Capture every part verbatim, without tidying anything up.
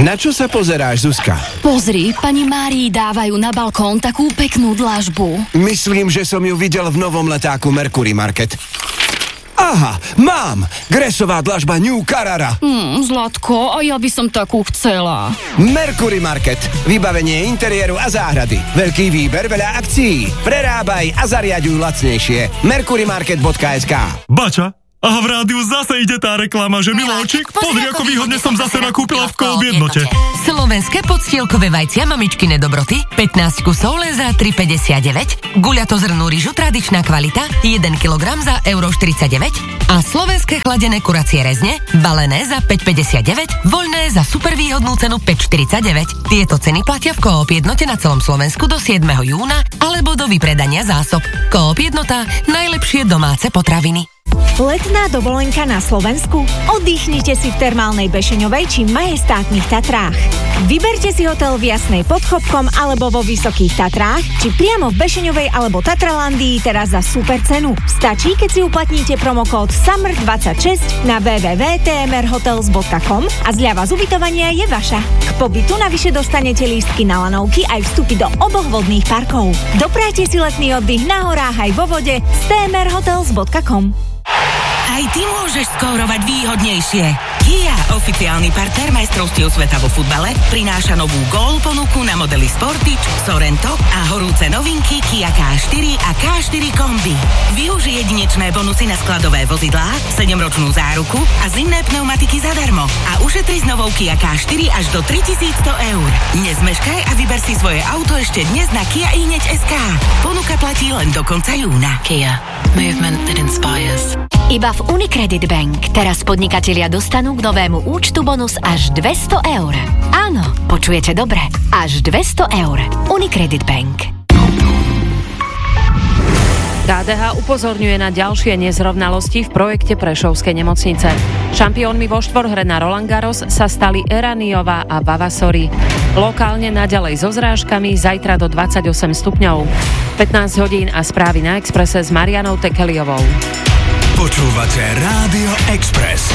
Na čo sa pozeráš, Zuzka? Pozri, pani Márii dávajú na balkón takú peknú dlažbu. Myslím, že som ju videl v novom letáku Mercury Market. Aha, mám! Gresová dlažba New Carrara. Hmm, Zlatko, a ja by som takú chcela. Mercury Market. Vybavenie interiéru a záhrady. Veľký výber, veľa akcií. Prerábaj a zariaďuj lacnejšie. mercurymarket bodka es ká. Bača, a v rádiu zase ide tá reklama, že Miláčik, pozri, ako výhodne som zase nakúpila v Coop jednote. Slovenské podstielkové vajcia mamičkine dobroty, pätnásť kusov len za tri päťdesiatdeväť, guľatozrnú ryžu tradičná kvalita, jeden kilogram za euro štyridsaťdeväť a slovenské chladené kuracie rezne, balené za päť päťdesiatdeväť, voľné za super výhodnú cenu päť štyridsaťdeväť. Tieto ceny platia v Coop jednote na celom Slovensku do siedmeho júna alebo do vypredania zásob. Coop jednota, najlepšie domáce potraviny. Letná dovolenka na Slovensku? Oddychnite si v termálnej Bešeňovej či majestátnych Tatrách. Vyberte si hotel v Jasnej pod Chopkom alebo vo Vysokých Tatrách, či priamo v Bešeňovej alebo Tatralandii teraz za super cenu. Stačí, keď si uplatníte promokód SUMMER dvadsaťšesť na w w w bodka t m r hotels bodka com a zľava z ubytovania je vaša. K pobytu navyše dostanete lístky na lanovky aj vstupy do oboch vodných parkov. Doprajte si letný oddych na horách aj vo vode z t m r hotels bodka com. Aj ty môžeš skórovať výhodnejšie. Kia, oficiálny partner majstrovstiev sveta vo futbale, prináša novú gól ponuku na modely Sportage, Sorento a horúce novinky Kia ká štyri a ká štyri Kombi. Využij jedinečné bonusy na skladové vozidlá, sedemročnú záruku a zimné pneumatiky zadarmo. A ušetri s novou Kia ká štyri až do tritisícsto eur. Nezmeškaj a vyber si svoje auto ešte dnes na kia i hneď bodka es ká. Ponuka platí len do konca júna. Kia. Movement that inspires. Iba v Unicredit Bank teraz podnikatelia dostanú k novému účtu bonus až dvesto eur. Áno, počujete dobre. Až dvesto eur. Unicredit Bank. ká dé há upozorňuje na ďalšie nezrovnalosti v projekte Prešovskej nemocnice. Šampiónmi vo štvorhre na Roland Garros sa stali Erraniová a Vavasori. Lokálne naďalej so zrážkami, zajtra do dvadsaťosem stupňov. pätnásť hodín a správy na Expresse s Marianou Tekeliovou. Počúvate Rádio Express.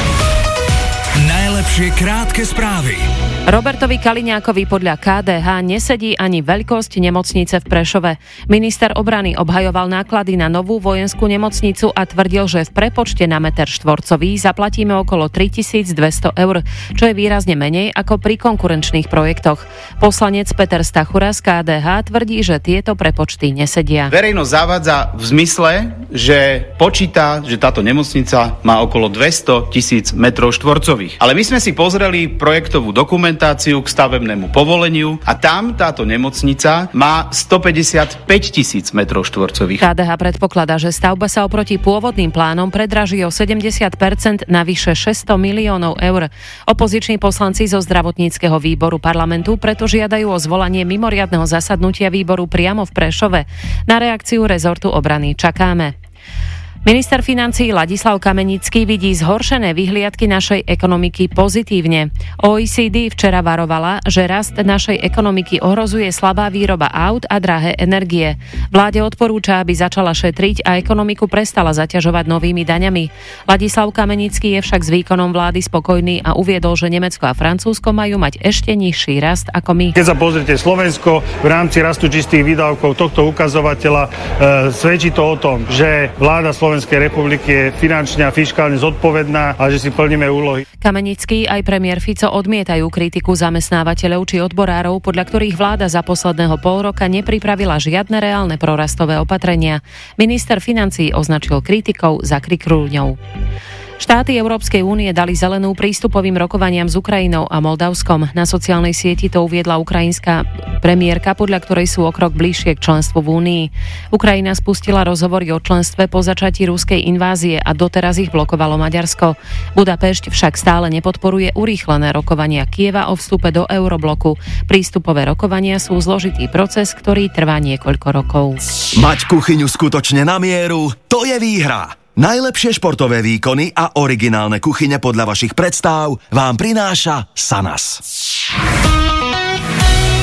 Najlepšie krátke správy. Robertovi Kaliňákovi podľa ká dé há nesedí ani veľkosť nemocnice v Prešove. Minister obrany obhajoval náklady na novú vojenskú nemocnicu a tvrdil, že v prepočte na meter štvorcový zaplatíme okolo tritisícdvesto eur, čo je výrazne menej ako pri konkurenčných projektoch. Poslanec Peter Stachura z ká dé há tvrdí, že tieto prepočty nesedia. Verejnosť zavádza v zmysle, že počíta, že táto nemocnica má okolo dvesto tisíc metrov štvorcových. Ale my sme si pozreli projektovú dokumentáciu k stavebnému povoleniu a tam táto nemocnica má stopäťdesiatpäť tisíc metrov štvorcových. ká dé há predpokladá, že stavba sa oproti pôvodným plánom predraží o sedemdesiat percent na vyše šesťsto miliónov eur. Opoziční poslanci zo zdravotníckeho výboru parlamentu preto žiadajú o zvolanie mimoriadneho zasadnutia výboru priamo v Prešove. Na reakciu rezortu obrany čakáme. Minister financií Ladislav Kamenický vidí zhoršené vyhliadky našej ekonomiky pozitívne. ó é cé dé včera varovala, že rast našej ekonomiky ohrozuje slabá výroba aut a drahé energie. Vláde odporúča, aby začala šetriť a ekonomiku prestala zaťažovať novými daňami. Ladislav Kamenický je však s výkonom vlády spokojný a uviedol, že Nemecko a Francúzsko majú mať ešte nižší rast ako my. Keď sa pozrite, Slovensko v rámci rastu čistých výdavkov tohto ukazovateľa e, svedčí to o tom, že vláda Slovenska Slovenskej republiky je finančne a fiškálne zodpovedná a že si plníme úlohy. Kamenický aj premiér Fico odmietajú kritiku zamestnávateľov či odborárov, podľa ktorých vláda za posledného pol roka nepripravila žiadne reálne prorastové opatrenia. Minister financií označil kritikov za krikrúľňou. Štáty Európskej únie dali zelenú prístupovým rokovaniam s Ukrajinou a Moldavskom. Na sociálnej sieti to uviedla ukrajinská premiérka, podľa ktorej sú o krok bližšie k členstvu v Únii. Ukrajina spustila rozhovory o členstve po začatí ruskej invázie a doteraz ich blokovalo Maďarsko. Budapešť však stále nepodporuje urýchlené rokovania Kieva o vstupe do eurobloku. Prístupové rokovania sú zložitý proces, ktorý trvá niekoľko rokov. Mať kuchyňu skutočne na mieru, to je výhra. Najlepšie športové výkony a originálne kuchyne podľa vašich predstáv vám prináša Sanas.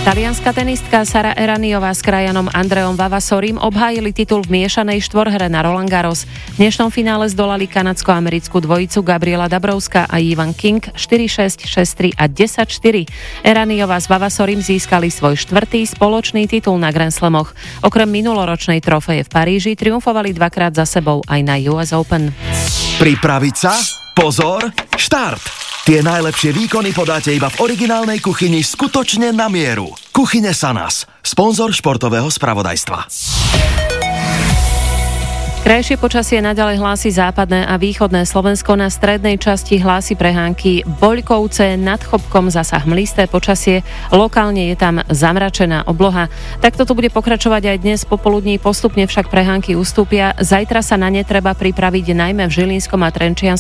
Talianska tenistka Sara Erraniová s krajanom Andreom Vavasorim obhájili titul v miešanej štvorhre na Roland Garros. V dnešnom finále zdolali kanadsko-americkú dvojicu Gabriela Dabrowska a Ivan King štyri šesť, šesť tri a desať štyri. Erraniová s Vavasorim získali svoj štvrtý spoločný titul na Grand Slamoch. Okrem minuloročnej trofeje v Paríži triumfovali dvakrát za sebou aj na ú es Open. Pripraviť sa? Pozor, štart! Tie najlepšie výkony podáte iba v originálnej kuchyni skutočne na mieru. Kuchyne Sanas, sponzor športového spravodajstva. Krajšie počasie naďalej hlási západné a východné Slovensko, na strednej časti hlási prehánky Boľkovce, nad Chopkom zasa hmlisté počasie, lokálne je tam zamračená obloha. Takto to bude pokračovať aj dnes popoludní, postupne však prehánky ustúpia. Zajtra sa na ne treba pripraviť najmä v Žilinskom a Trenčianskom